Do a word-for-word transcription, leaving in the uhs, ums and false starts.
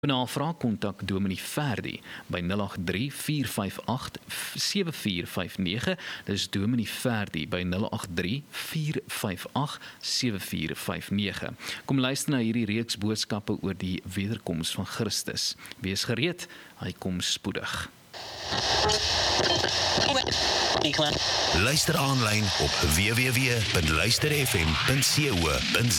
Navraag kontak Dominee Ferdi by nul agt drie, vier vyf agt, sewe vier vyf nege. Dis Dominee Ferdi by nul agt drie, vier vyf agt, sewe vier vyf nege. Kom luister na hierdie reeks boodskappe oor die wederkoms van Christus. Wees gereed, hy kom spoedig. Luister aanlyn op w w w punt luister f m punt co punt z